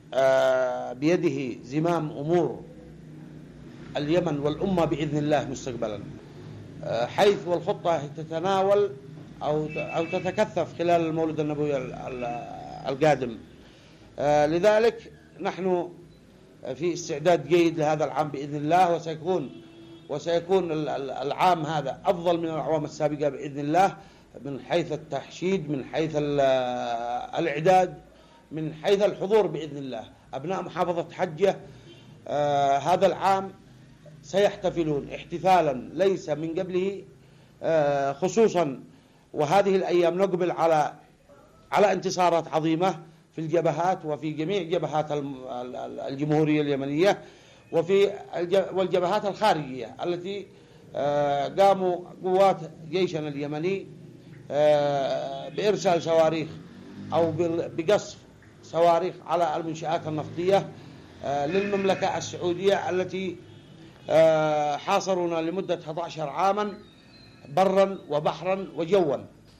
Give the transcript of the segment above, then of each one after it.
بيده زمام أمور اليمن والأمة بإذن الله مستقبلا، حيث والخطة تتناول أو تتكثف خلال المولد النبوي القادم. لذلك نحن في استعداد جيد لهذا العام بإذن الله، وسيكون العام هذا أفضل من الأعوام السابقة بإذن الله، من حيث التحشيد، من حيث الإعداد، من حيث الحضور بإذن الله. أبناء محافظة حجة هذا العام سيحتفلون احتفالا ليس من قبله، خصوصا وهذه الأيام نقبل على انتصارات عظيمة في الجبهات وفي جميع جبهات الجمهورية اليمنية والجبهات الخارجية التي قاموا قوات جيشنا اليمني بإرسال صواريخ أو بقصف صواريخ على المنشآت النفطية للمملكة السعودية التي حاصرونا لمدة 11 عاما برا وبحرا وجوا.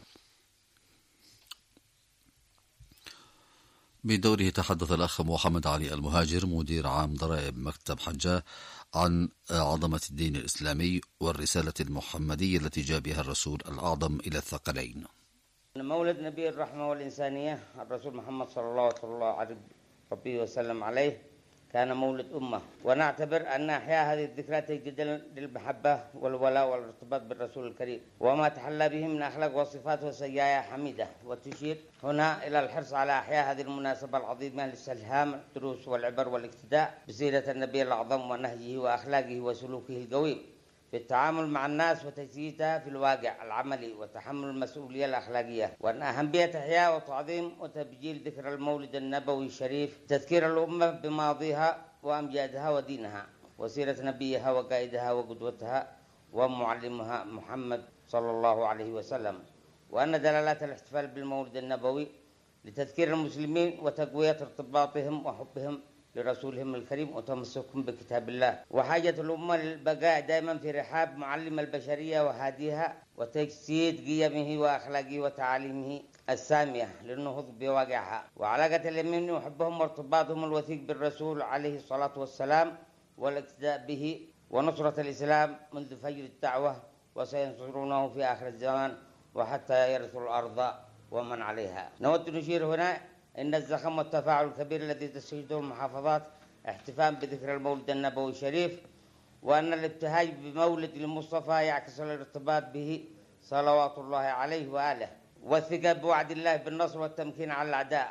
بدوره تحدث الأخ محمد علي المهاجر مدير عام ضرائب مكتب حجة عن عظمة الدين الإسلامي والرسالة المحمدية التي جاء بها الرسول الأعظم إلى الثقلين. مولد نبي الرحمة والإنسانية الرسول محمد صلى الله عليه وسلم عليه كان مولد أمة، ونعتبر أن أحياء هذه الذكرى تجد للمحبة والولاء والارتباط بالرسول الكريم وما تحلى به من أخلاق وصفات وسيايا حميدة، وتشير هنا إلى الحرص على أحياء هذه المناسبة العظيمة لاستلهام الدروس والعبر والاقتداء بسيرة النبي الأعظم ونهجه وأخلاقه وسلوكه القويم في التعامل مع الناس وتجسيدها في الواقع العملي وتحمل المسؤولية الأخلاقية، وأن أهمية إحياء وتعظيم وتبجيل ذكر المولد النبوي الشريف، تذكير الأمة بماضيها وأمجادها ودينها وسيرة نبيها وقائدها وقدوتها ومعلمها محمد صلى الله عليه وسلم، وأن دلالات الاحتفال بالمولد النبوي لتذكير المسلمين وتقوية ارتباطهم وحبهم لرسولهم الكريم وتمسكهم بكتاب الله، وحاجة الأمة للبقاء دائما في رحاب معلم البشرية وهاديها وتجسيد قيمه وأخلاقه وتعاليمه السامية للنهوض بواقعها، وعلاقة اليمين وحبهم وارتباطهم الوثيق بالرسول عليه الصلاة والسلام والاقتداء به ونصرة الإسلام منذ فجر الدعوة، وسينصرونه في آخر الزمان وحتى يرثوا الأرض ومن عليها. نود نشير هنا إن الزخم والتفاعل الكبير الذي تشهده المحافظات احتفاء بذكر المولد النبوي الشريف، وأن الابتهاج بمولد المصطفى يعكس الارتباط به صلوات الله عليه وآله، والثقة بوعد الله بالنصر والتمكين على الأعداء.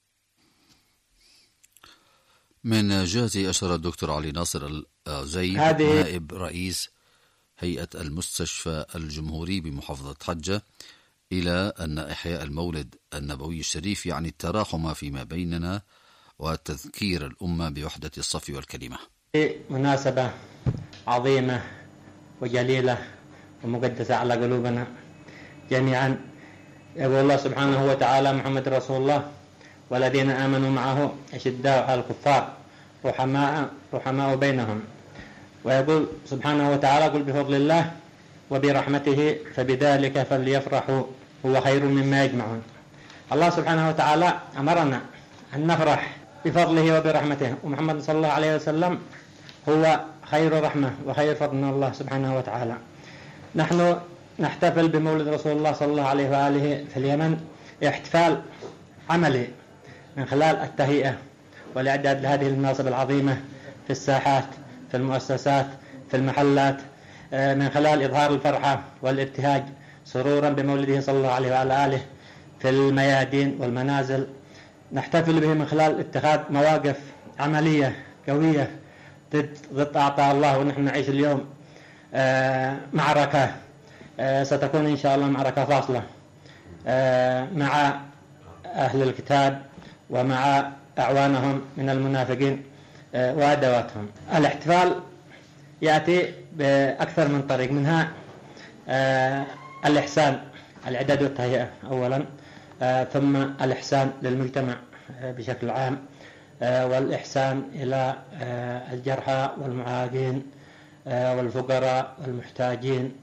من جهته أشار الدكتور علي ناصر الزيد نائب رئيس هيئة المستشفى الجمهوري بمحافظة حجة إلى أن إحياء المولد النبوي الشريف يعني التراحم فيما بيننا وتذكير الأمة بوحدة الصف والكلمة. مناسبة عظيمة وجليلة ومقدسة على قلوبنا جميعا. يقول الله سبحانه وتعالى: محمد رسول الله والذين آمنوا معه أشداء على الكفار رحماء بينهم. ويقول سبحانه وتعالى: قل بفضل الله وبرحمته فبذلك فليفرحوا هو خير مما يجمعون. الله سبحانه وتعالى أمرنا أن نفرح بفضله وبرحمته، ومحمد صلى الله عليه وسلم هو خير رحمة وخير فضل من الله سبحانه وتعالى. نحن نحتفل بمولد رسول الله صلى الله عليه وآله في اليمن احتفال عملي من خلال التهيئة والإعداد لهذه المناسبة العظيمة في الساحات، في المؤسسات، في المحلات، من خلال إظهار الفرحة والابتهاج سرورا بمولده صلى الله عليه وعلى آله في الميادين والمنازل. نحتفل به من خلال اتخاذ مواقف عملية قوية ضد أعطاء الله. ونحن نعيش اليوم معركة ستكون إن شاء الله معركة فاصلة مع أهل الكتاب ومع أعوانهم من المنافقين وأدواتهم. الاحتفال يأتي بأكثر من طريق، منها الإحسان، الإعداد والتهيئة أولا، ثم الإحسان للمجتمع بشكل عام، والإحسان إلى الجرحى والمعاقين والفقراء والمحتاجين.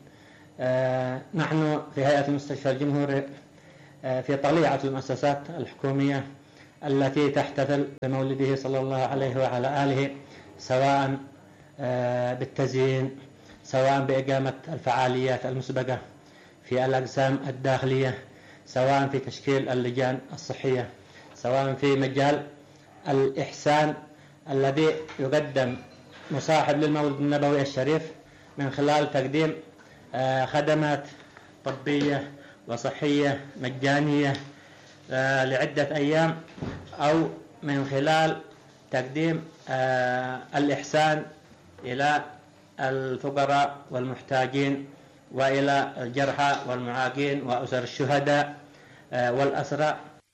نحن في هيئة المستشفى الجمهوري في طليعة المؤسسات الحكومية التي تحتفل بمولده صلى الله عليه وعلى آله، سواء بالتزيين، سواء بإقامة الفعاليات المسبقة في الأقسام الداخلية، سواء في تشكيل اللجان الصحية، سواء في مجال الإحسان الذي يقدم مصاحب للمولد النبوي الشريف من خلال تقديم خدمات طبية وصحية مجانية لعدة أيام، أو من خلال تقديم الإحسان إلى الفقراء والمحتاجين وإلى الجرحى والمعاقين وأسر الشهداء والأسرى.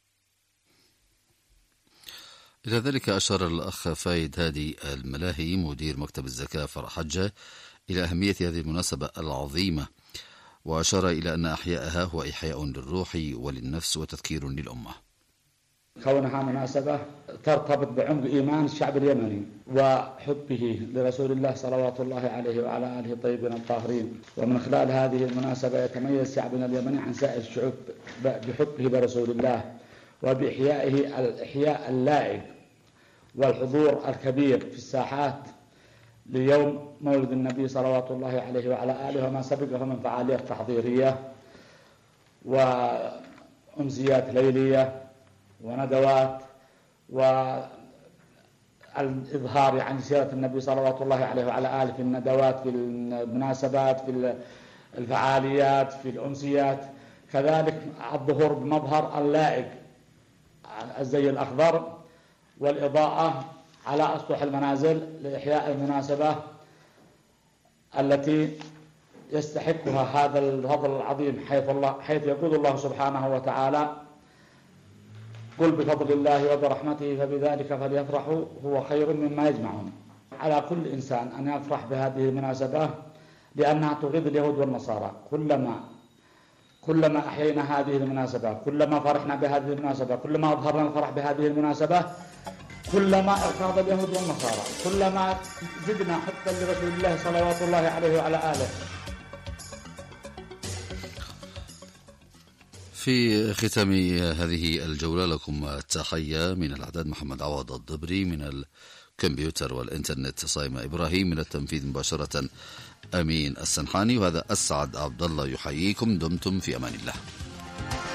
إلى ذلك أشار الأخ فايد هادي الملاهي مدير مكتب الزكاة فرع حجة إلى أهمية هذه المناسبة العظيمة، وأشار إلى أن أحياءها هو إحياء للروح وللنفس وتذكير للأمة. كونها مناسبة ترتبط بعمق إيمان الشعب اليمني وحبه لرسول الله صلوات الله عليه وعلى آله الطيبين الطاهرين، ومن خلال هذه المناسبة يتميز شعبنا اليمني عن سائر الشعوب بحبه لرسول الله وبإحيائه الإحياء اللائق والحضور الكبير في الساحات ليوم مولد النبي صلوات الله عليه وعلى آله وما سبقه من فعاليات تحضيرية وأمسيات ليلية وندوات والإظهار عن سيرة النبي صلوات الله عليه وعلى آله في الندوات، في المناسبات، في الفعاليات، في الأمسيات، كذلك الظهور بمظهر اللائق، الزي الأخضر والإضاءة على أسطح المنازل لإحياء المناسبة التي يستحقها هذا الفضل العظيم، حيث يقول الله سبحانه وتعالى: قل بفضل الله وبرحمته فبذلك فليفرحوا هو خير مما يجمعون. على كل إنسان أن يفرح بهذه المناسبة لأنها تغيظ اليهود والنصارى. كلما أحيينا هذه المناسبة، كلما فرحنا بهذه المناسبة، كلما أظهرنا الفرح بهذه المناسبة، كلما اغتاظ اليهود والنصارى، كلما زدنا حبا لرسول الله صلوات الله عليه وعلى آله. في ختام هذه الجولة لكم تحية من الإعداد محمد عوض الضبري، من الكمبيوتر والإنترنت صايمة إبراهيم، من التنفيذ مباشرة أمين السنحاني، وهذا أسعد عبد الله يحييكم. دمتم في أمان الله.